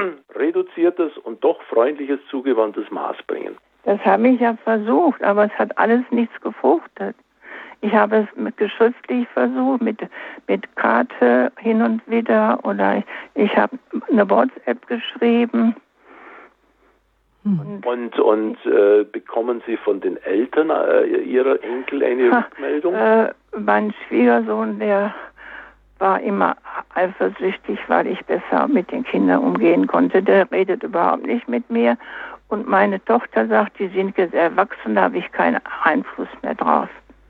reduziertes und doch freundliches, zugewandtes Maß bringen. Das habe ich ja versucht, aber es hat alles nichts gefruchtet. Ich habe es schriftlich versucht, mit Karte hin und wieder, oder ich habe eine WhatsApp geschrieben. Und bekommen Sie von den Eltern Ihrer Enkel eine Rückmeldung? Mein Schwiegersohn, der war immer eifersüchtig, weil ich besser mit den Kindern umgehen konnte. Der redet überhaupt nicht mit mir. Und meine Tochter sagt, die sind jetzt erwachsen, da habe ich keinen Einfluss mehr drauf.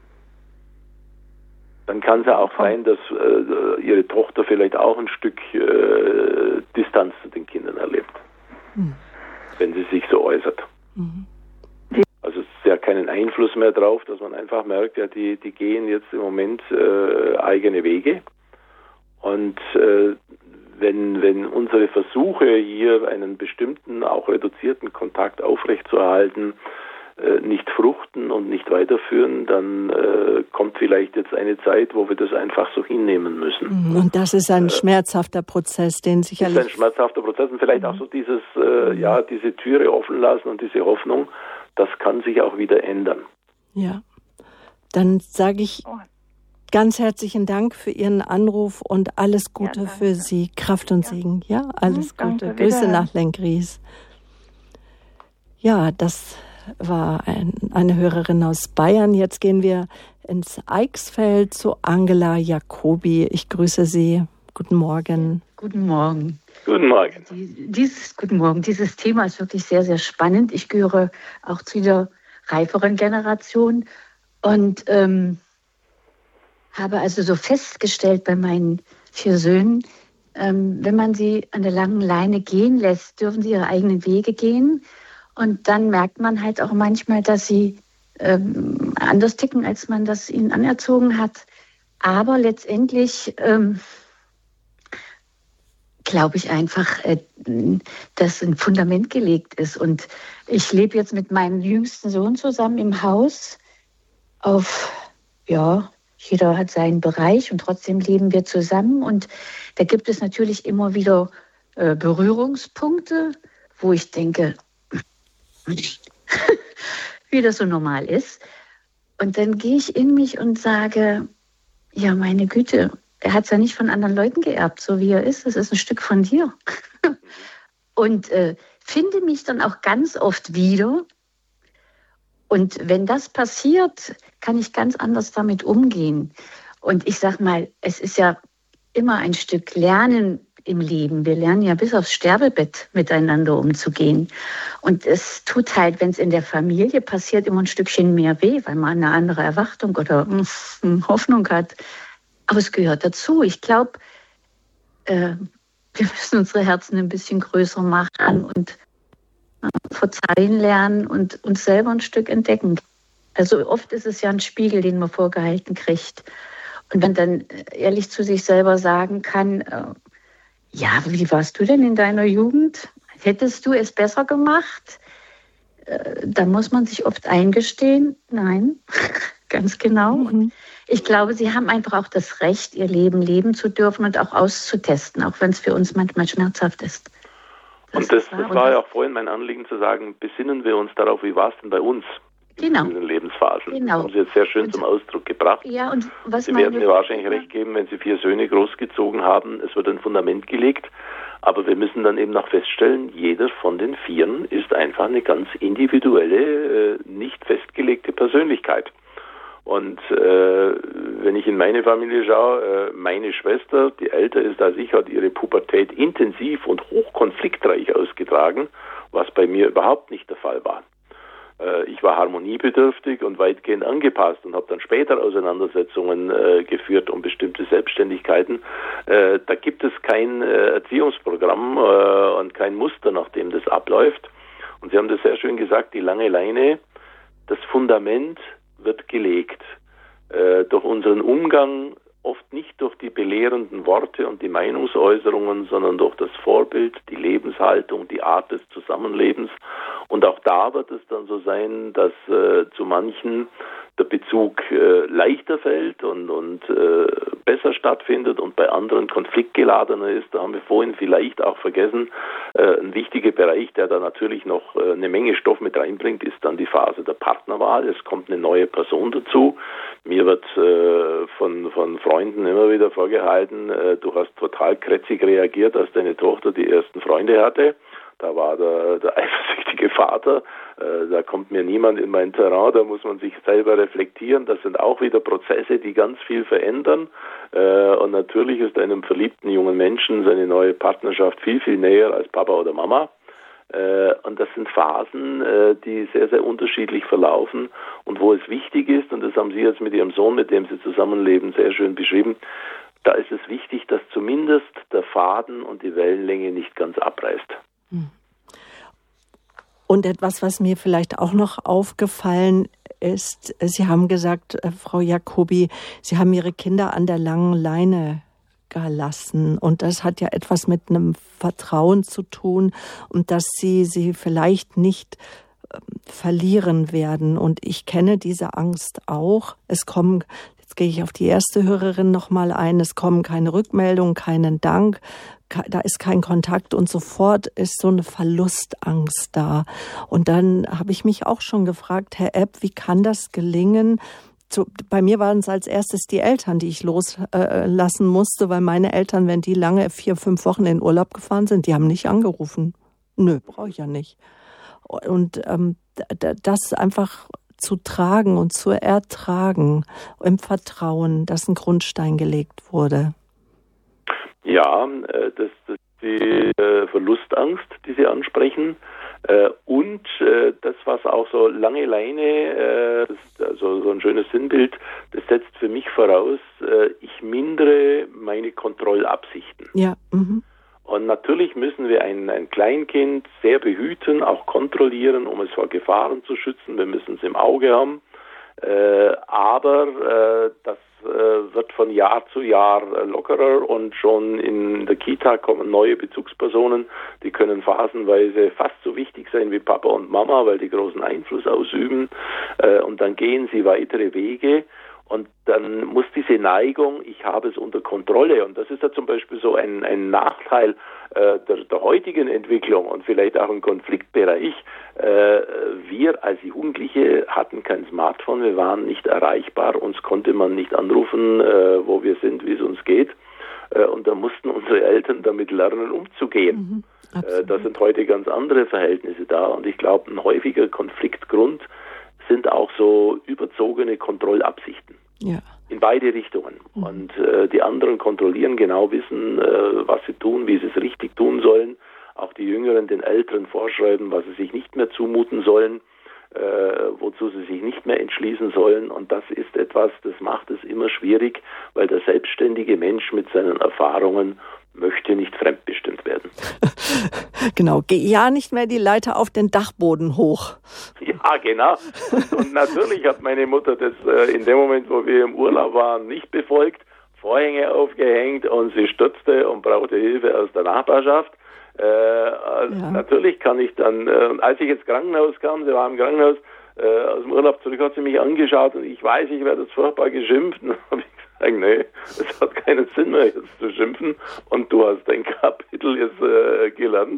Dann kann es ja auch sein, dass Ihre Tochter vielleicht auch ein Stück Distanz zu den Kindern erlebt, wenn sie sich so äußert. Also es ist ja keinen Einfluss mehr drauf, dass man einfach merkt, ja, die gehen jetzt im Moment eigene Wege. Und wenn unsere Versuche, hier einen bestimmten, auch reduzierten Kontakt aufrechtzuerhalten, nicht fruchten und nicht weiterführen, dann kommt vielleicht jetzt eine Zeit, wo wir das einfach so hinnehmen müssen. Und das ist ein schmerzhafter Prozess, den sicherlich... Das ist ein schmerzhafter Prozess und vielleicht auch so dieses, diese Türe offen lassen und diese Hoffnung, das kann sich auch wieder ändern. Ja, dann sage ich ganz herzlichen Dank für Ihren Anruf und alles Gute für Sie. Kraft und Segen. Ja, alles Gute. Danke, Grüße nach Lenkries. Ja, das war eine Hörerin aus Bayern. Jetzt gehen wir ins Eichsfeld zu Angela Jacobi. Ich grüße Sie. Guten Morgen. Guten Morgen. Guten Morgen. Guten Morgen. Dieses Thema ist wirklich sehr, sehr spannend. Ich gehöre auch zu der reiferen Generation und habe also so festgestellt bei meinen 4 Söhnen, wenn man sie an der langen Leine gehen lässt, dürfen sie ihre eigenen Wege gehen. Und dann merkt man halt auch manchmal, dass sie anders ticken, als man das ihnen anerzogen hat. Aber letztendlich glaube ich einfach, dass ein Fundament gelegt ist. Und ich lebe jetzt mit meinem jüngsten Sohn zusammen im Haus. Jeder hat seinen Bereich und trotzdem leben wir zusammen. Und da gibt es natürlich immer wieder Berührungspunkte, wo ich denke, wie das so normal ist. Und dann gehe ich in mich und sage, ja, meine Güte, er hat es ja nicht von anderen Leuten geerbt, so wie er ist. Das ist ein Stück von dir. Und finde mich dann auch ganz oft wieder. Und wenn das passiert, kann ich ganz anders damit umgehen. Und ich sag mal, es ist ja immer ein Stück Lernen im Leben. Wir lernen ja bis aufs Sterbebett miteinander umzugehen. Und es tut halt, wenn es in der Familie passiert, immer ein Stückchen mehr weh, weil man eine andere Erwartung oder Hoffnung hat. Aber es gehört dazu. Ich glaube, wir müssen unsere Herzen ein bisschen größer machen und verzeihen lernen und uns selber ein Stück entdecken. Also oft ist es ja ein Spiegel, den man vorgehalten kriegt. Und wenn dann ehrlich zu sich selber sagen kann, ja, wie warst du denn in deiner Jugend? Hättest du es besser gemacht? Da muss man sich oft eingestehen. Nein, ganz genau. Und ich glaube, sie haben einfach auch das Recht, ihr Leben leben zu dürfen und auch auszutesten, auch wenn es für uns manchmal schmerzhaft ist. Das war ja auch vorhin mein Anliegen zu sagen, besinnen wir uns darauf, wie war es denn bei uns in diesen Lebensphasen. Genau. Das haben Sie jetzt sehr schön zum Ausdruck gebracht. Ja, und was Sie werden mir wahrscheinlich recht geben, wenn Sie 4 Söhne großgezogen haben, es wird ein Fundament gelegt, aber wir müssen dann eben noch feststellen, jeder von den 4 ist einfach eine ganz individuelle, nicht festgelegte Persönlichkeit. Und wenn ich in meine Familie schaue, meine Schwester, die älter ist als ich, hat ihre Pubertät intensiv und hochkonfliktreich ausgetragen, was bei mir überhaupt nicht der Fall war. Ich war harmoniebedürftig und weitgehend angepasst und habe dann später Auseinandersetzungen geführt um bestimmte Selbstständigkeiten. Da gibt es kein Erziehungsprogramm und kein Muster, nach dem das abläuft. Und Sie haben das sehr schön gesagt, die lange Leine, das Fundament wird gelegt. Durch unseren Umgang, oft nicht durch die belehrenden Worte und die Meinungsäußerungen, sondern durch das Vorbild, die Lebenshaltung, die Art des Zusammenlebens. Und auch da wird es dann so sein, dass zu manchen der Bezug leichter fällt und besser stattfindet und bei anderen konfliktgeladener ist. Da haben wir vorhin vielleicht auch vergessen, ein wichtiger Bereich, der da natürlich noch eine Menge Stoff mit reinbringt, ist dann die Phase der Partnerwahl. Es kommt eine neue Person dazu. Mir wird von Freunden immer wieder vorgehalten, du hast total krätzig reagiert, als deine Tochter die ersten Freunde hatte. Da war der eifersüchtige Vater, da kommt mir niemand in mein Terrain, da muss man sich selber reflektieren. Das sind auch wieder Prozesse, die ganz viel verändern. Und natürlich ist einem verliebten jungen Menschen seine neue Partnerschaft viel, viel näher als Papa oder Mama. Und das sind Phasen, die sehr, sehr unterschiedlich verlaufen und wo es wichtig ist, und das haben Sie jetzt mit Ihrem Sohn, mit dem Sie zusammenleben, sehr schön beschrieben, da ist es wichtig, dass zumindest der Faden und die Wellenlänge nicht ganz abreißt. Und etwas, was mir vielleicht auch noch aufgefallen ist, Sie haben gesagt, Frau Jacobi, Sie haben Ihre Kinder an der langen Leine gelassen. Und das hat ja etwas mit einem Vertrauen zu tun und dass Sie vielleicht nicht verlieren werden. Und ich kenne diese Angst auch. Jetzt gehe ich auf die erste Hörerin nochmal ein, es kommen keine Rückmeldungen, keinen Dank, da ist kein Kontakt und sofort ist so eine Verlustangst da. Und dann habe ich mich auch schon gefragt, Herr Epp, wie kann das gelingen? Bei mir waren es als erstes die Eltern, die ich loslassen musste, weil meine Eltern, wenn die lange 4-5 Wochen in Urlaub gefahren sind, die haben nicht angerufen. Nö, brauche ich ja nicht. Und das einfach zu tragen und zu ertragen, im Vertrauen, dass ein Grundstein gelegt wurde. Ja, das ist die Verlustangst, die Sie ansprechen. Und das, was auch so lange Leine, also so ein schönes Sinnbild, das setzt für mich voraus, ich mindere meine Kontrollabsichten. Ja. Mhm. Und natürlich müssen wir ein Kleinkind sehr behüten, auch kontrollieren, um es vor Gefahren zu schützen. Wir müssen es im Auge haben. Aber das wird von Jahr zu Jahr lockerer und schon in der Kita kommen neue Bezugspersonen, die können phasenweise fast so wichtig sein wie Papa und Mama, weil die großen Einfluss ausüben. Und dann gehen sie weitere Wege. Und dann muss diese Neigung, ich habe es unter Kontrolle, und das ist ja zum Beispiel so ein Nachteil der heutigen Entwicklung und vielleicht auch ein Konfliktbereich. Wir als Jugendliche hatten kein Smartphone, wir waren nicht erreichbar, uns konnte man nicht anrufen, wo wir sind, wie es uns geht. Und da mussten unsere Eltern damit lernen, umzugehen. Da sind heute ganz andere Verhältnisse da, und ich glaube, ein häufiger Konfliktgrund sind auch so überzogene Kontrollabsichten. Ja. In beide Richtungen. Und die anderen kontrollieren, genau wissen, was sie tun, wie sie es richtig tun sollen. Auch die Jüngeren den Älteren vorschreiben, was sie sich nicht mehr zumuten sollen, wozu sie sich nicht mehr entschließen sollen. Und das ist etwas, das macht es immer schwierig, weil der selbstständige Mensch mit seinen Erfahrungen möchte nicht fremdbestimmt werden. Genau, geh ja nicht mehr die Leiter auf den Dachboden hoch. Ja, genau. Und natürlich hat meine Mutter das in dem Moment, wo wir im Urlaub waren, nicht befolgt, Vorhänge aufgehängt und sie stürzte und brauchte Hilfe aus der Nachbarschaft. Natürlich kann ich dann, als ich ins Krankenhaus kam, sie war im Krankenhaus, aus dem Urlaub zurück, hat sie mich angeschaut und ich weiß, ich werde jetzt furchtbar geschimpft. Und dann habe ich gesagt, nee, es hat keinen Sinn mehr jetzt zu schimpfen und du hast dein Kapitel jetzt gelernt.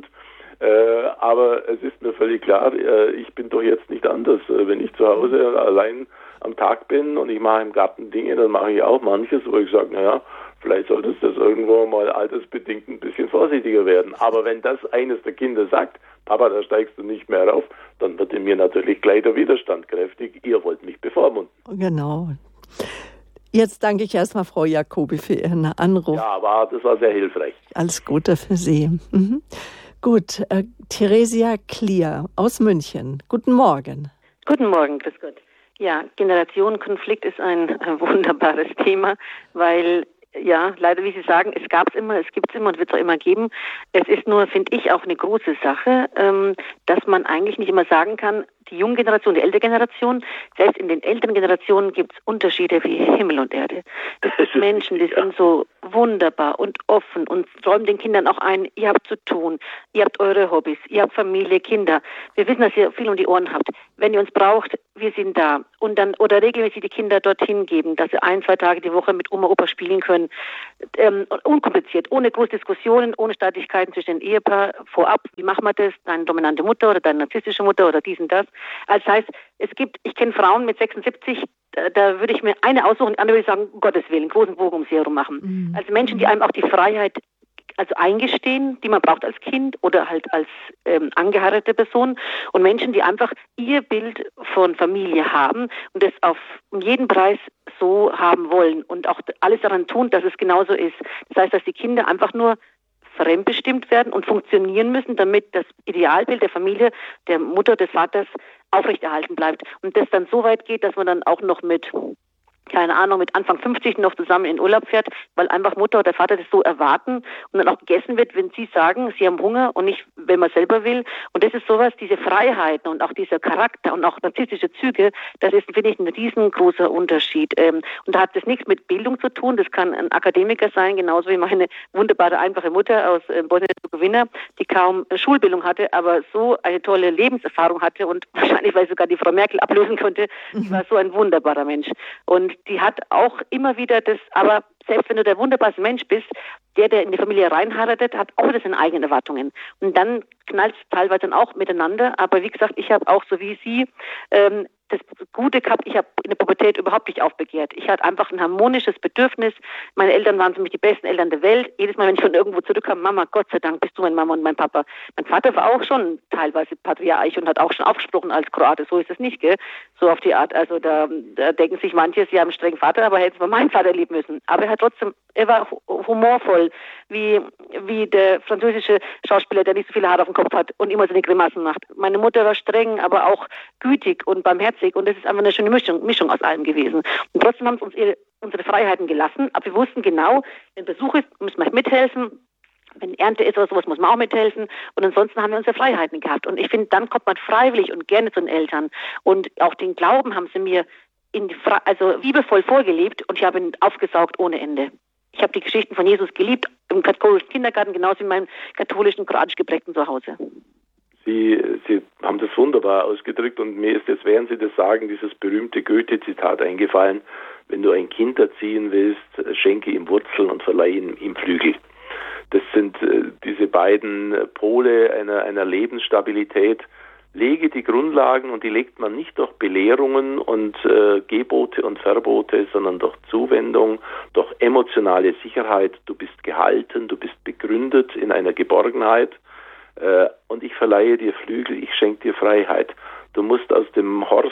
Aber es ist mir völlig klar, ich bin doch jetzt nicht anders. Wenn ich zu Hause allein am Tag bin und ich mache im Garten Dinge, dann mache ich auch manches, wo ich sage, naja, vielleicht solltest du das irgendwo mal altersbedingt ein bisschen vorsichtiger werden. Aber wenn das eines der Kinder sagt, Papa, da steigst du nicht mehr rauf, dann wird in mir natürlich gleich der Widerstand kräftig. Ihr wollt mich bevormunden. Genau. Jetzt danke ich erstmal Frau Jacobi für Ihren Anruf. Ja, aber das war sehr hilfreich. Alles Gute für Sie. Mhm. Gut, Theresia Klier aus München. Guten Morgen. Guten Morgen, grüß Gott. Ja, Generationenkonflikt ist ein wunderbares Thema, weil ja, leider, wie Sie sagen, es gab es immer, es gibt es immer und wird es auch immer geben. Es ist nur, finde ich, auch eine große Sache, dass man eigentlich nicht immer sagen kann, die junge Generation, die ältere Generation, selbst in den älteren Generationen gibt es Unterschiede wie Himmel und Erde. Es gibt Menschen, die sind so wunderbar und offen und räumen den Kindern auch ein, ihr habt zu tun, ihr habt eure Hobbys, ihr habt Familie, Kinder. Wir wissen, dass ihr viel um die Ohren habt. wenn ihr uns braucht, wir sind da. Und dann, oder regelmäßig die Kinder dorthin geben, dass sie 1-2 Tage die Woche mit Oma, Opa spielen können. Unkompliziert, ohne große Diskussionen, ohne Streitigkeiten zwischen den Ehepaar vorab. Wie machen wir das? Deine dominante Mutter oder deine narzisstische Mutter oder dies und das. Also das heißt, ich kenne Frauen mit 76, da würde ich mir eine aussuchen, die andere würde ich sagen, um Gottes Willen, großen Bogen um sie herum machen. Mhm. Also Menschen, die einem auch die Freiheit eingestehen, die man braucht als Kind oder halt als angeheiratete Person, und Menschen, die einfach ihr Bild von Familie haben und das um jeden Preis so haben wollen und auch alles daran tun, dass es genauso ist. Das heißt, dass die Kinder einfach nur fremdbestimmt werden und funktionieren müssen, damit das Idealbild der Familie, der Mutter, des Vaters aufrechterhalten bleibt. Und das dann so weit geht, dass man dann auch noch mit Anfang 50 noch zusammen in Urlaub fährt, weil einfach Mutter oder Vater das so erwarten und dann auch gegessen wird, wenn sie sagen, sie haben Hunger und nicht, wenn man selber will. Und das ist sowas, diese Freiheiten und auch dieser Charakter und auch narzisstische Züge, das ist, finde ich, ein riesengroßer Unterschied. Und da hat das nichts mit Bildung zu tun, das kann ein Akademiker sein, genauso wie meine wunderbare, einfache Mutter aus Bosnien-Herzegowina, die kaum Schulbildung hatte, aber so eine tolle Lebenserfahrung hatte und wahrscheinlich, weil sogar die Frau Merkel ablösen konnte, die war so ein wunderbarer Mensch. Und die hat auch immer wieder das, aber selbst wenn du der wunderbarste Mensch bist, der in die Familie reinheiratet, hat auch das seine eigenen Erwartungen. Und dann knallt es teilweise dann auch miteinander. Aber wie gesagt, ich habe auch so wie Sie das Gute gehabt, ich habe in der Pubertät überhaupt nicht aufbegehrt. Ich hatte einfach ein harmonisches Bedürfnis. Meine Eltern waren für mich die besten Eltern der Welt. Jedes Mal, wenn ich von irgendwo zurückkam, Mama, Gott sei Dank bist du meine Mama und mein Papa. Mein Vater war auch schon teilweise Patriarch und hat auch schon aufgesprochen als Kroate. So ist es nicht, gell? So auf die Art. Also da denken sich manche, sie haben einen strengen Vater, aber hätten wir meinen Vater lieben müssen. Aber er war humorvoll, wie der französische Schauspieler, der nicht so viele Haare auf dem Kopf hat und immer seine Grimassen macht. Meine Mutter war streng, aber auch gütig und barmherzig. Und das ist einfach eine schöne Mischung aus allem gewesen. Und trotzdem haben sie uns unsere Freiheiten gelassen. Aber wir wussten genau, wenn Besuch ist, müssen wir mithelfen. Wenn Ernte ist oder sowas, muss man auch mithelfen. Und ansonsten haben wir unsere Freiheiten gehabt. Und ich finde, dann kommt man freiwillig und gerne zu den Eltern. Und auch den Glauben haben sie mir liebevoll vorgelebt und ich habe ihn aufgesaugt ohne Ende. Ich habe die Geschichten von Jesus geliebt, im katholischen Kindergarten, genauso wie in meinem katholischen, kroatisch geprägten Zuhause. Sie haben das wunderbar ausgedrückt und mir ist jetzt, während Sie das sagen, dieses berühmte Goethe-Zitat eingefallen: Wenn du ein Kind erziehen willst, schenke ihm Wurzeln und verleihe ihm Flügel. Das sind diese beiden Pole einer Lebensstabilität. Lege die Grundlagen, und die legt man nicht durch Belehrungen und Gebote und Verbote, sondern durch Zuwendung, durch emotionale Sicherheit. Du bist gehalten, du bist begründet in einer Geborgenheit. Und ich verleihe dir Flügel, ich schenke dir Freiheit. Du musst aus dem Horst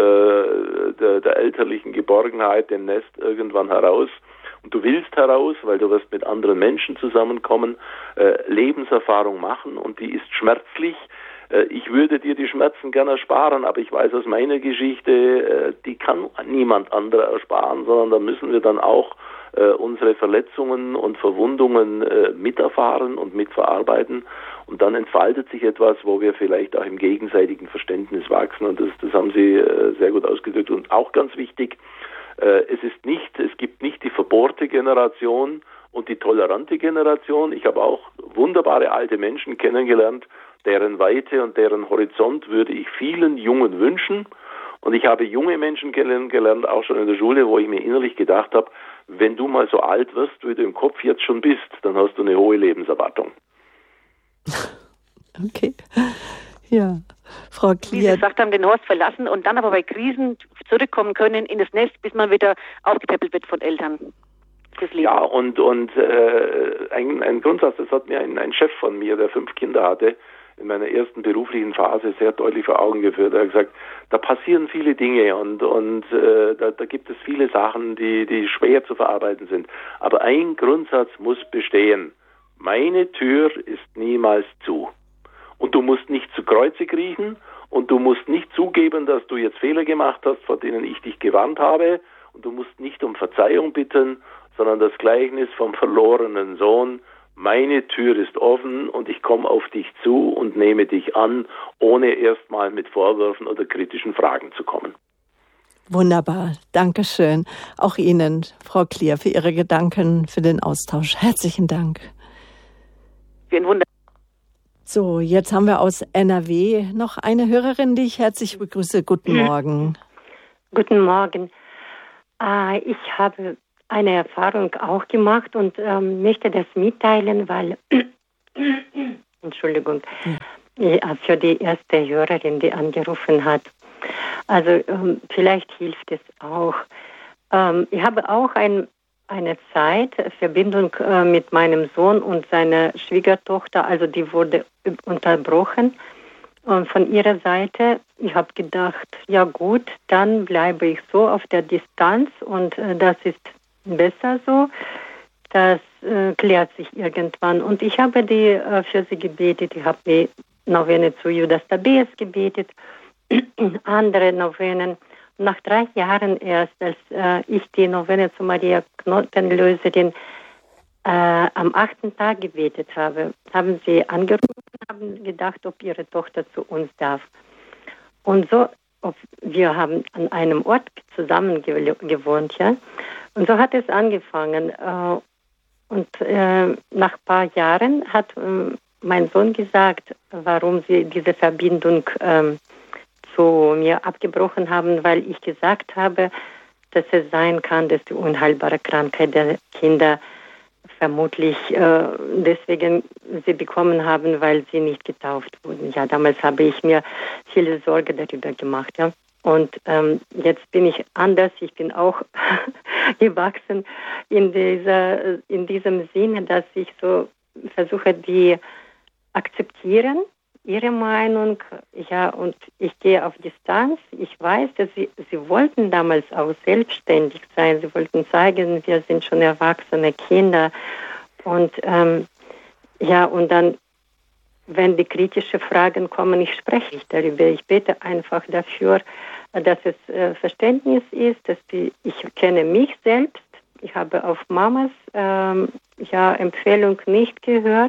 der elterlichen Geborgenheit, dem Nest, irgendwann heraus. Und du willst heraus, weil du wirst mit anderen Menschen zusammenkommen, Lebenserfahrung machen, und die ist schmerzlich. Ich würde dir die Schmerzen gerne ersparen, aber ich weiß aus meiner Geschichte, die kann niemand anderer ersparen, sondern da müssen wir dann auch unsere Verletzungen und Verwundungen miterfahren und mitverarbeiten. Und dann entfaltet sich etwas, wo wir vielleicht auch im gegenseitigen Verständnis wachsen. Und das haben Sie sehr gut ausgedrückt. Und auch ganz wichtig, es gibt nicht die verbohrte Generation und die tolerante Generation. Ich habe auch wunderbare alte Menschen kennengelernt, deren Weite und deren Horizont würde ich vielen Jungen wünschen. Und ich habe junge Menschen kennengelernt, auch schon in der Schule, wo ich mir innerlich gedacht habe, wenn du mal so alt wirst, wie du im Kopf jetzt schon bist, dann hast du eine hohe Lebenserwartung. Okay. Ja, Frau Klier. Wie Sie gesagt haben, den Horst verlassen und dann aber bei Krisen zurückkommen können in das Nest, bis man wieder aufgepäppelt wird von Eltern. Ja, und ein Grundsatz, das hat mir ein Chef von mir, der 5 Kinder hatte, in meiner ersten beruflichen Phase sehr deutlich vor Augen geführt. Er hat gesagt, da passieren viele Dinge und da gibt es viele Sachen, die schwer zu verarbeiten sind. Aber ein Grundsatz muss bestehen: Meine Tür ist niemals zu. Und du musst nicht zu Kreuze kriechen und du musst nicht zugeben, dass du jetzt Fehler gemacht hast, vor denen ich dich gewarnt habe, und du musst nicht um Verzeihung bitten, sondern das Gleichnis vom verlorenen Sohn: Meine Tür ist offen und ich komme auf dich zu und nehme dich an, ohne erstmal mit Vorwürfen oder kritischen Fragen zu kommen. Wunderbar, Dankeschön. Auch Ihnen, Frau Klier, für Ihre Gedanken, für den Austausch. Herzlichen Dank. Für ein Wunder. So, jetzt haben wir aus NRW noch eine Hörerin, die ich herzlich begrüße. Guten Morgen. Guten Morgen. Ich habe eine Erfahrung auch gemacht und möchte das mitteilen, weil, Entschuldigung, für die erste Hörerin, die angerufen hat. Also vielleicht hilft es auch. Ich habe auch eine Zeit Verbindung mit meinem Sohn und seiner Schwiegertochter, also die wurde unterbrochen von ihrer Seite. Ich habe gedacht, ja gut, dann bleibe ich so auf der Distanz und das ist besser so. Das klärt sich irgendwann. Und ich habe für sie gebetet. Ich habe die Novene zu Judas Thaddäus gebetet, andere Novenen. Nach 3 Jahren erst, als ich die Novene zu Maria Knotenlöserin am 8. Tag gebetet habe, haben sie angerufen, haben gedacht, ob ihre Tochter zu uns darf. Und so, wir haben an einem Ort zusammen gewohnt, ja. Und so hat es angefangen. Und nach ein paar Jahren hat mein Sohn gesagt, warum sie diese Verbindung zu mir abgebrochen haben, weil ich gesagt habe, dass es sein kann, dass die unheilbare Krankheit der Kinder vermutlich deswegen sie bekommen haben, weil sie nicht getauft wurden. Ja, damals habe ich mir viele Sorge darüber gemacht. Ja. Und jetzt bin ich anders. Ich bin auch gewachsen in diesem Sinne, dass ich so versuche, die akzeptieren, ihre Meinung, ja, und ich gehe auf Distanz. Ich weiß, dass sie wollten damals auch selbstständig sein. Sie wollten zeigen, wir sind schon erwachsene Kinder. Und ja, und dann, wenn die kritischen Fragen kommen, ich spreche nicht darüber. Ich bete einfach dafür, dass es Verständnis ist, dass ich kenne mich selbst. Ich habe auf Mamas Empfehlung nicht gehört,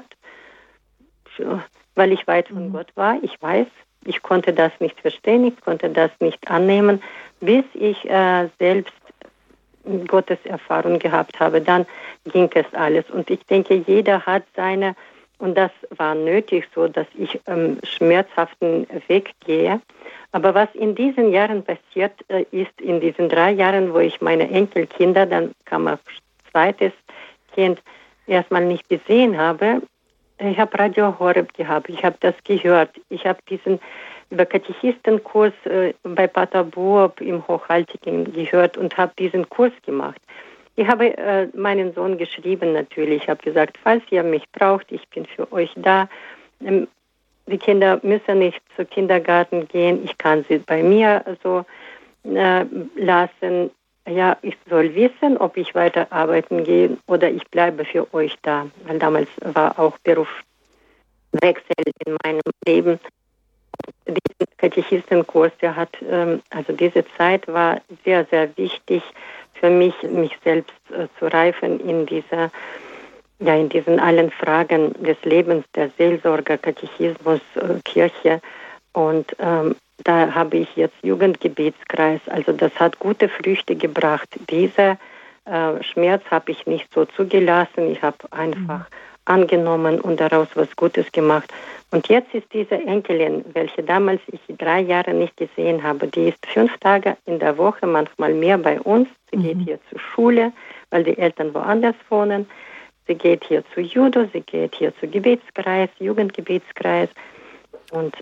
weil ich weit von Gott war. Ich weiß, ich konnte das nicht verstehen, ich konnte das nicht annehmen, bis ich selbst Gottes Erfahrung gehabt habe. Dann ging es alles. Und ich denke, jeder hat seine, und das war nötig so, dass ich schmerzhaften Weg gehe. Aber was in diesen Jahren passiert ist, in diesen 3 Jahren, wo ich meine Enkelkinder, dann kam ein zweites Kind, erstmal nicht gesehen habe, ich habe Radio Horeb gehabt, ich habe das gehört. Ich habe diesen über Katechistenkurs bei Pater Buob im Hochaltigen gehört und habe diesen Kurs gemacht. Ich habe meinen Sohn geschrieben natürlich. Ich habe gesagt, falls ihr mich braucht, ich bin für euch da. Die Kinder müssen nicht zum Kindergarten gehen. Ich kann sie bei mir so lassen. Ja, ich soll wissen, ob ich weiter arbeiten gehe oder ich bleibe für euch da. Weil damals war auch Berufswechsel in meinem Leben. Dieser Katechistenkurs, der hat, also diese Zeit war sehr, sehr wichtig für mich selbst zu reifen in diesen allen Fragen des Lebens, der Seelsorge, Katechismus, Kirche. Und da habe ich jetzt Jugendgebetskreis, also das hat gute Früchte gebracht. Dieser Schmerz habe ich nicht so zugelassen, ich habe einfach angenommen und daraus was Gutes gemacht. Und jetzt ist diese Enkelin, welche damals ich 3 Jahre nicht gesehen habe, die ist 5 Tage in der Woche, manchmal mehr bei uns. Sie geht hier zur Schule, weil die Eltern woanders wohnen. Sie geht hier zu Judo, sie geht hier zu Gebetskreis, Jugendgebetskreis und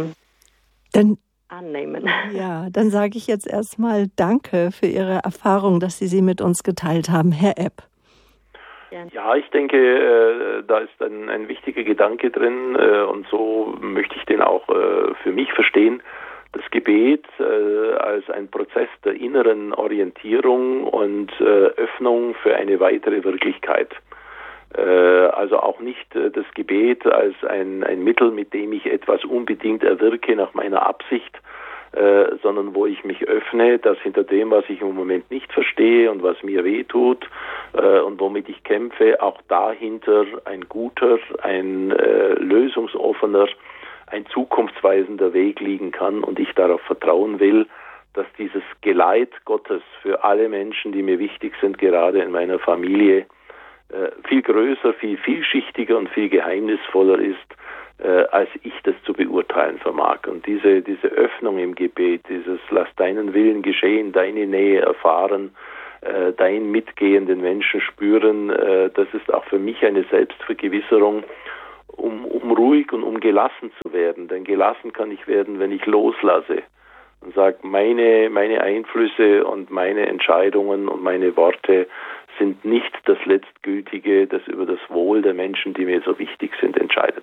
annehmen. Ja, dann sage ich jetzt erstmal Danke für Ihre Erfahrung, dass Sie mit uns geteilt haben, Herr Epp. Ja, ich denke, da ist ein wichtiger Gedanke drin und so möchte ich den auch für mich verstehen. Das Gebet als ein Prozess der inneren Orientierung und Öffnung für eine weitere Wirklichkeit. Also auch nicht das Gebet als ein Mittel, mit dem ich etwas unbedingt erwirke nach meiner Absicht, sondern wo ich mich öffne, dass hinter dem, was ich im Moment nicht verstehe und was mir wehtut und womit ich kämpfe, auch dahinter ein guter, ein lösungsoffener, ein zukunftsweisender Weg liegen kann und ich darauf vertrauen will, dass dieses Geleit Gottes für alle Menschen, die mir wichtig sind, gerade in meiner Familie, viel größer, viel vielschichtiger und viel geheimnisvoller ist, als ich das zu beurteilen vermag. Und diese Öffnung im Gebet, dieses Lass deinen Willen geschehen, deine Nähe erfahren, dein Mitgehen den Menschen spüren, das ist auch für mich eine Selbstvergewisserung, um ruhig und um gelassen zu werden. Denn gelassen kann ich werden, wenn ich loslasse und sage, meine Einflüsse und meine Entscheidungen und meine Worte sind nicht das Letztgültige, das über das Wohl der Menschen, die mir so wichtig sind, entscheidet.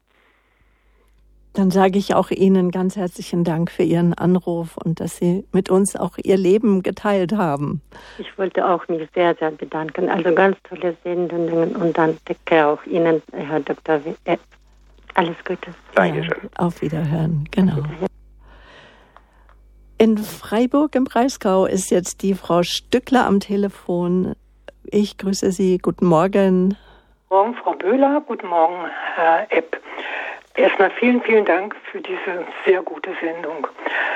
Dann sage ich auch Ihnen ganz herzlichen Dank für Ihren Anruf und dass Sie mit uns auch Ihr Leben geteilt haben. Ich wollte auch mich sehr, sehr bedanken. Also ganz tolle Sendungen und dann danke auch Ihnen, Herr Dr. Alles Gute. Dankeschön. Ja, auf Wiederhören, genau. In Freiburg im Breisgau ist jetzt die Frau Stückler am Telefon. Ich grüße Sie. Guten Morgen. Guten Morgen, Frau Böhler. Guten Morgen, Herr Epp. Erstmal vielen, vielen Dank für diese sehr gute Sendung.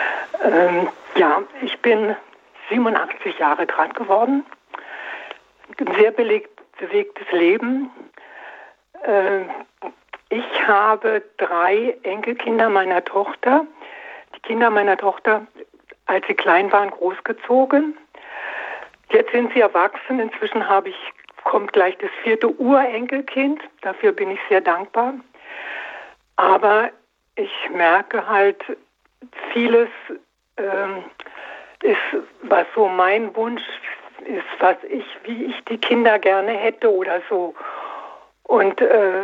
Ich bin 87 Jahre gerade geworden. Ein sehr bewegtes Leben. Ich habe 3 Enkelkinder meiner Tochter. Die Kinder meiner Tochter, als sie klein waren, großgezogen. Jetzt sind sie erwachsen. Inzwischen kommt gleich das 4. Urenkelkind. Dafür bin ich sehr dankbar. Aber ich merke halt, vieles ist, was so mein Wunsch ist, wie ich die Kinder gerne hätte oder so. Und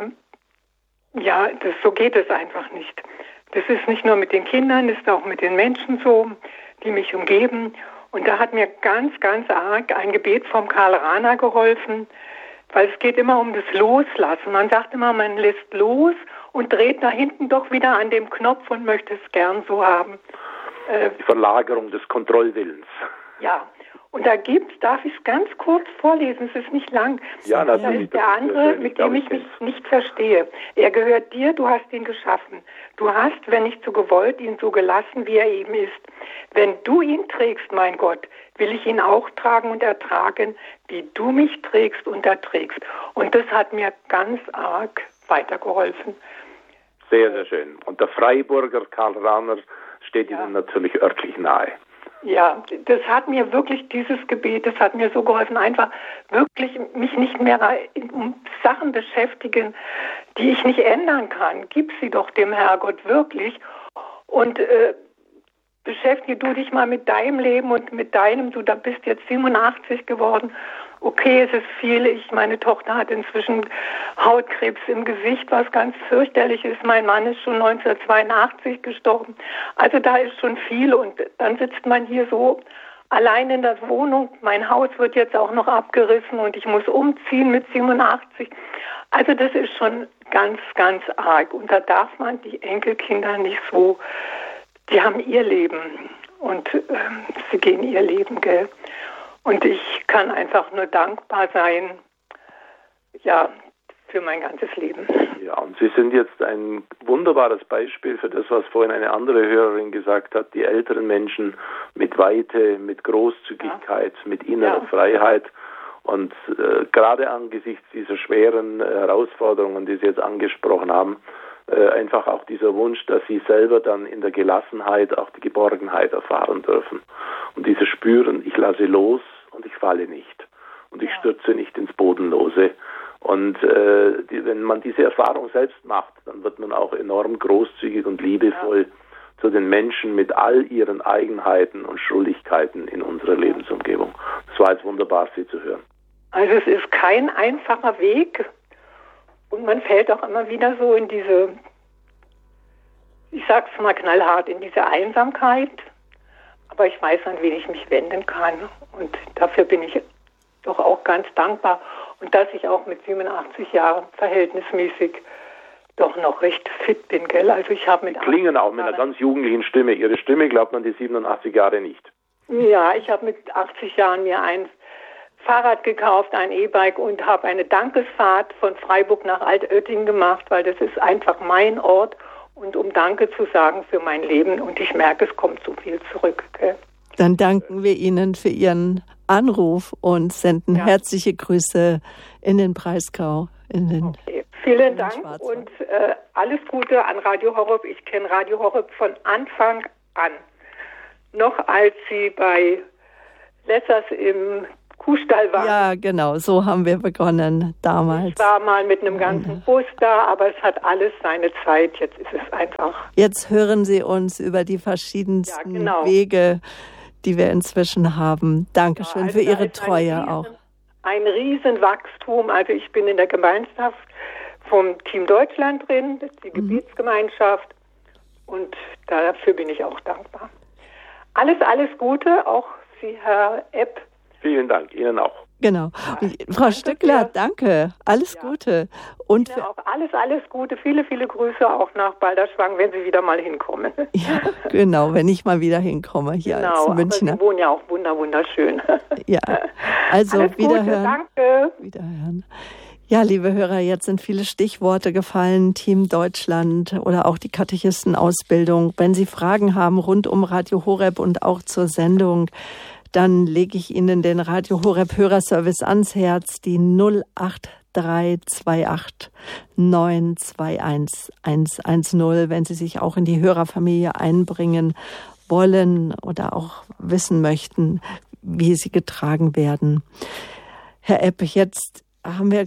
so geht es einfach nicht. Das ist nicht nur mit den Kindern, das ist auch mit den Menschen so, die mich umgeben. Und da hat mir ganz, ganz arg ein Gebet vom Karl Rahner geholfen, weil es geht immer um das Loslassen. Man sagt immer, man lässt los und dreht da hinten doch wieder an dem Knopf und möchte es gern so haben. Die Verlagerung des Kontrollwillens. Ja, und darf ich es ganz kurz vorlesen, es ist nicht lang. Ja, das ist der andere, mit dem ich mich nicht verstehe. Er gehört dir, du hast ihn geschaffen. Du hast, wenn nicht so gewollt, ihn so gelassen, wie er eben ist. Wenn du ihn trägst, mein Gott, will ich ihn auch tragen und ertragen, wie du mich trägst und erträgst. Und das hat mir ganz arg weitergeholfen. Sehr, sehr schön. Und der Freiburger Karl Rahner steht Ihnen natürlich örtlich nahe. Ja, das hat mir wirklich, dieses Gebet, das hat mir so geholfen, einfach wirklich mich nicht mehr um Sachen beschäftigen, die ich nicht ändern kann. Gib sie doch dem Herrgott wirklich und beschäftige du dich mal mit deinem Leben und mit deinem, du da bist jetzt 87 geworden. Okay, es ist viel. Meine Tochter hat inzwischen Hautkrebs im Gesicht, was ganz fürchterlich ist. Mein Mann ist schon 1982 gestorben. Also da ist schon viel und dann sitzt man hier so allein in der Wohnung. Mein Haus wird jetzt auch noch abgerissen und ich muss umziehen mit 87. Also das ist schon ganz, ganz arg. Und da darf man die Enkelkinder nicht so, die haben ihr Leben und sie gehen ihr Leben, gell? Und ich kann einfach nur dankbar sein, ja, für mein ganzes Leben. Ja, und Sie sind jetzt ein wunderbares Beispiel für das, was vorhin eine andere Hörerin gesagt hat, die älteren Menschen mit Weite, mit Großzügigkeit, mit innerer Freiheit. Und gerade angesichts dieser schweren Herausforderungen, die Sie jetzt angesprochen haben, einfach auch dieser Wunsch, dass Sie selber dann in der Gelassenheit auch die Geborgenheit erfahren dürfen. Und dieses Spüren, ich lasse los und ich falle nicht. Und ich stürze nicht ins Bodenlose. Und wenn man diese Erfahrung selbst macht, dann wird man auch enorm großzügig und liebevoll zu den Menschen mit all ihren Eigenheiten und Schuldigkeiten in unserer Lebensumgebung. Es war jetzt wunderbar, Sie zu hören. Also es ist kein einfacher Weg und man fällt auch immer wieder so in diese, ich sag's mal knallhart, in diese Einsamkeit. Aber ich weiß, an wen ich mich wenden kann und dafür bin ich doch auch ganz dankbar. Und dass ich auch mit 87 Jahren verhältnismäßig doch noch recht fit bin, gell? Also ich habe mit klingen auch mit einer ganz jugendlichen Stimme. Ihre Stimme glaubt man die 87 Jahre nicht. Ja, ich habe mit 80 Jahren mir ein Fahrrad gekauft, ein E-Bike und habe eine Dankesfahrt von Freiburg nach Altötting gemacht, weil das ist einfach mein Ort und um Danke zu sagen für mein Leben und ich merke, es kommt so viel zurück, gell? Dann danken wir Ihnen für Ihren Anruf und senden herzliche Grüße in den Breisgau. Okay, Vielen Dank und alles Gute an Radio Horeb. Ich kenne Radio Horeb von Anfang an. Noch als Sie bei Lessers im Kuhstall waren. Ja, genau, so haben wir begonnen damals. Ich war mal mit einem ganzen Bus da, aber es hat alles seine Zeit. Jetzt ist es einfach. Jetzt hören Sie uns über die verschiedensten Wege, die wir inzwischen haben. Dankeschön für Ihre Treue auch. Ein Riesenwachstum. Also ich bin in der Gemeinschaft vom Team Deutschland drin, die Gebetsgemeinschaft. Und dafür bin ich auch dankbar. Alles Gute, auch Sie, Herr Epp. Vielen Dank, Ihnen auch. Genau. Frau Stückler, danke. Alles Gute. Und Ihnen auch alles Gute. Viele Grüße auch nach Balderschwang, wenn Sie wieder mal hinkommen. Ja, genau, wenn ich mal wieder hinkomme hier als Münchner. Aber Sie wohnen ja auch wunderschön. Ja, also alles wiederhören. Gute, danke. Wiederhören. Ja, liebe Hörer, jetzt sind viele Stichworte gefallen, Team Deutschland oder auch die Katechistenausbildung. Wenn Sie Fragen haben rund um Radio Horeb und auch zur Sendung, dann lege ich Ihnen den Radio Horeb Hörerservice ans Herz, die 08328 921 110, wenn Sie sich auch in die Hörerfamilie einbringen wollen oder auch wissen möchten, wie Sie getragen werden. Herr Epp, jetzt haben wir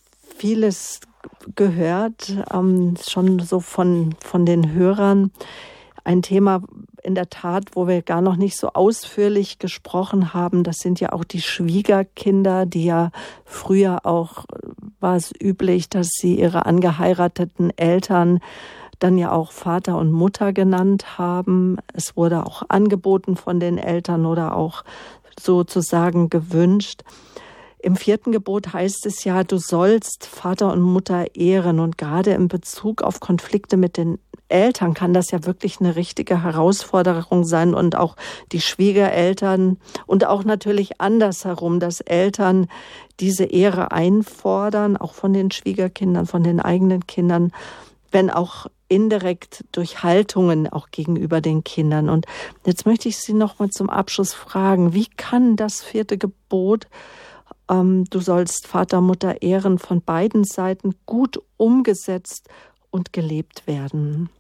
vieles gehört, schon so von den Hörern. Ein Thema in der Tat, wo wir gar noch nicht so ausführlich gesprochen haben, das sind ja auch die Schwiegerkinder, die ja früher auch war es üblich, dass sie ihre angeheirateten Eltern dann ja auch Vater und Mutter genannt haben. Es wurde auch angeboten von den Eltern oder auch sozusagen gewünscht. Im 4. Gebot heißt es ja, du sollst Vater und Mutter ehren. Und gerade in Bezug auf Konflikte mit den Eltern kann das ja wirklich eine richtige Herausforderung sein. Und auch die Schwiegereltern und auch natürlich andersherum, dass Eltern diese Ehre einfordern, auch von den Schwiegerkindern, von den eigenen Kindern, wenn auch indirekt durch Haltungen auch gegenüber den Kindern. Und jetzt möchte ich Sie noch mal zum Abschluss fragen, wie kann das 4. Gebot, du sollst Vater, Mutter ehren, von beiden Seiten gut umgesetzt und gelebt werden?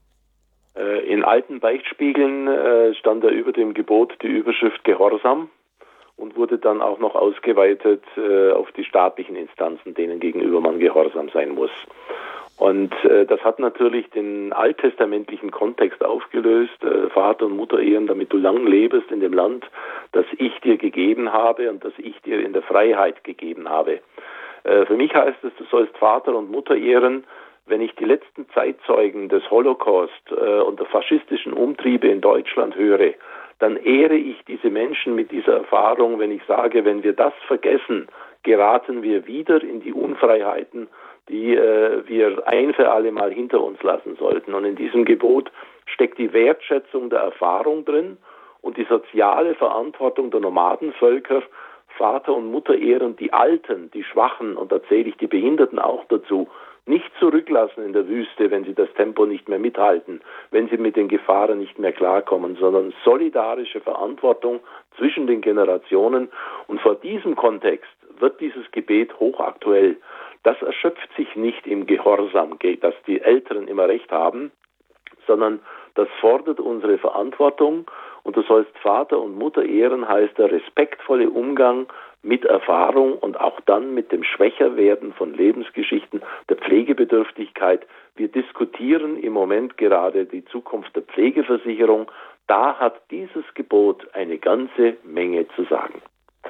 In alten Beichtspiegeln stand da über dem Gebot die Überschrift Gehorsam und wurde dann auch noch ausgeweitet auf die staatlichen Instanzen, denen gegenüber man gehorsam sein muss. Und das hat natürlich den alttestamentlichen Kontext aufgelöst, Vater und Mutter ehren, damit du lang lebst in dem Land, das ich dir gegeben habe und das ich dir in der Freiheit gegeben habe. Für mich heißt es, du sollst Vater und Mutter ehren, wenn ich die letzten Zeitzeugen des Holocaust und der faschistischen Umtriebe in Deutschland höre, dann ehre ich diese Menschen mit dieser Erfahrung, wenn ich sage, wenn wir das vergessen, geraten wir wieder in die Unfreiheiten, die wir ein für alle Mal hinter uns lassen sollten. Und in diesem Gebot steckt die Wertschätzung der Erfahrung drin und die soziale Verantwortung der Nomadenvölker, Vater und Mutter ehren, die Alten, die Schwachen, und da zähle ich die Behinderten auch dazu, nicht zurücklassen in der Wüste, wenn sie das Tempo nicht mehr mithalten, wenn sie mit den Gefahren nicht mehr klarkommen, sondern solidarische Verantwortung zwischen den Generationen. Und vor diesem Kontext wird dieses Gebet hochaktuell. Das erschöpft sich nicht im Gehorsam, dass die Älteren immer recht haben, sondern das fordert unsere Verantwortung. Und du sollst Vater und Mutter ehren, heißt der respektvolle Umgang mit Erfahrung und auch dann mit dem Schwächerwerden von Lebensgeschichten, der Pflegebedürftigkeit. Wir diskutieren im Moment gerade die Zukunft der Pflegeversicherung. Da hat dieses Gebot eine ganze Menge zu sagen.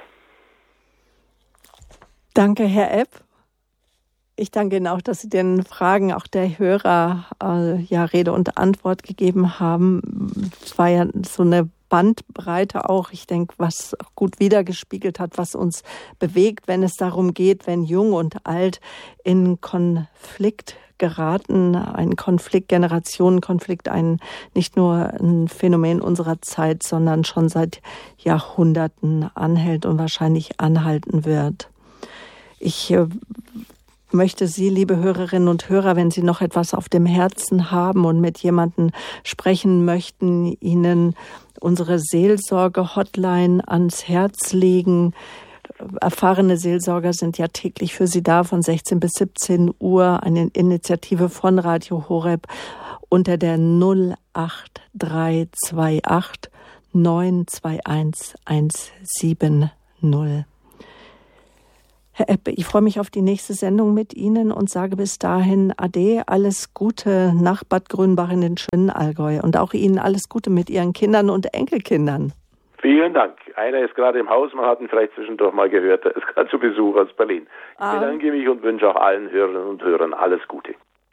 Danke, Herr Epp. Ich danke Ihnen auch, dass Sie den Fragen auch der Hörer Rede und Antwort gegeben haben. Es war ja so eine Bandbreite auch, ich denke, was auch gut wiedergespiegelt hat, was uns bewegt, wenn es darum geht, wenn Jung und Alt in Konflikt geraten, ein Konflikt, Generationenkonflikt, nicht nur ein Phänomen unserer Zeit, sondern schon seit Jahrhunderten anhält und wahrscheinlich anhalten wird. Ich möchte Sie, liebe Hörerinnen und Hörer, wenn Sie noch etwas auf dem Herzen haben und mit jemandem sprechen möchten, Ihnen unsere Seelsorge-Hotline ans Herz legen. erfahrene Seelsorger sind ja täglich für Sie da von 16 bis 17 Uhr. Eine Initiative von Radio Horeb unter der 08328 921 170. Herr Epp, ich freue mich auf die nächste Sendung mit Ihnen und sage bis dahin Ade, alles Gute nach Bad Grünbach in den schönen Allgäu und auch Ihnen alles Gute mit Ihren Kindern und Enkelkindern. Vielen Dank. Einer ist gerade im Haus, man hat ihn vielleicht zwischendurch mal gehört, er ist gerade zu Besuch aus Berlin. Ich bedanke mich und wünsche auch allen Hörerinnen und Hörern alles Gute.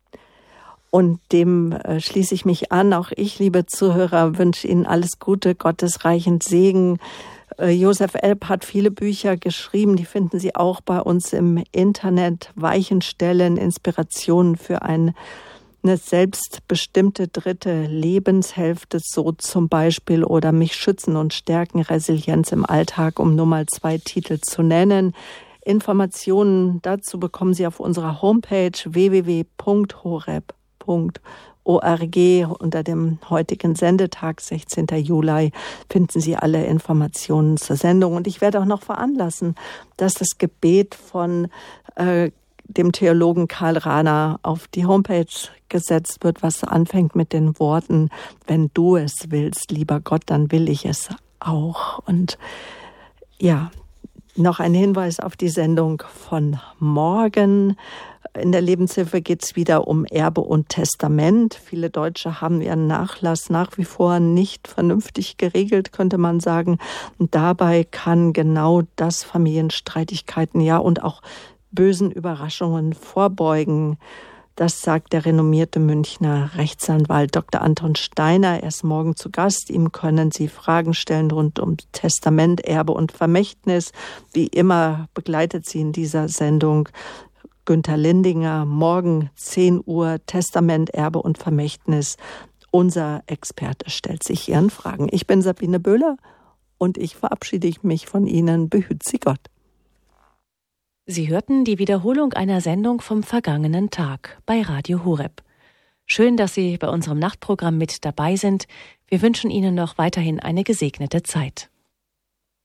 Und dem schließe ich mich an. Auch ich, liebe Zuhörer, wünsche Ihnen alles Gute, Gottes reichen Segen. Josef Elb hat viele Bücher geschrieben, die finden Sie auch bei uns im Internet. Weichenstellen, Inspirationen für eine selbstbestimmte dritte Lebenshälfte, so zum Beispiel, oder Mich schützen und stärken, Resilienz im Alltag, um nur mal 2 Titel zu nennen. Informationen dazu bekommen Sie auf unserer Homepage www.horeb.org. Unter dem heutigen Sendetag, 16. Juli, finden Sie alle Informationen zur Sendung. Und ich werde auch noch veranlassen, dass das Gebet von dem Theologen Karl Rahner auf die Homepage gesetzt wird, was anfängt mit den Worten: Wenn du es willst, lieber Gott, dann will ich es auch. Und ja, noch ein Hinweis auf die Sendung von morgen. In der Lebenshilfe geht es wieder um Erbe und Testament. Viele Deutsche haben ihren Nachlass nach wie vor nicht vernünftig geregelt, könnte man sagen. Und dabei kann genau das Familienstreitigkeiten, ja, und auch bösen Überraschungen vorbeugen. Das sagt der renommierte Münchner Rechtsanwalt Dr. Anton Steiner. Er ist morgen zu Gast. Ihm können Sie Fragen stellen rund um Testament, Erbe und Vermächtnis. Wie immer begleitet Sie in dieser Sendung Günther Lindinger. Morgen 10 Uhr Testament, Erbe und Vermächtnis. Unser Experte stellt sich Ihren Fragen. Ich bin Sabine Böhler und ich verabschiede mich von Ihnen. Behüt Sie Gott. Sie hörten die Wiederholung einer Sendung vom vergangenen Tag bei Radio Horeb. Schön, dass Sie bei unserem Nachtprogramm mit dabei sind. Wir wünschen Ihnen noch weiterhin eine gesegnete Zeit.